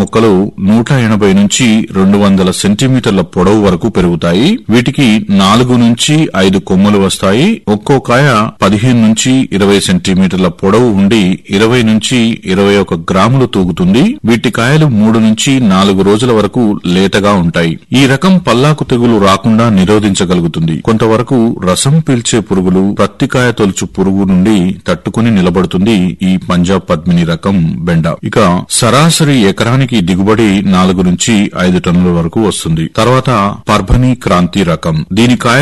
మొక్కలు 180 నుంచి 200 సెంటీమీటర్ల పొడవు వరకు పెరుగుతాయి. వీటికి 4 నుంచి 5 కొమ్మలు వస్తాయి. ఒక్కో కాయ 15 నుంచి 20 సెంటీమీటర్ల పొడవు ఉండి 20 నుంచి 21 గ్రాములు తూగుతుంది. వీటి కాయలు 3 నుంచి 4 రోజుల వరకు లేతగా ఉంటాయి. ఈ రకం పల్లాకు తెగులు రాకుండా నిరోధించగలుగుతుంది. కొంతవరకు రసం పీల్చే పురుగులు, ప్రత్తికాయ తొలుచు పురుగు నుండి తట్టుకుని నిలబడుతుంది ఈ పంజాబ్ పద్మిని రకం బెండ. ఇక సరాసరి ఎకరానికి దిగుబడి 4 నుంచి 5 టన్నుల వరకు వస్తుంది. తర్వాత పర్భని క్రాంతి రకం. దీని కాయ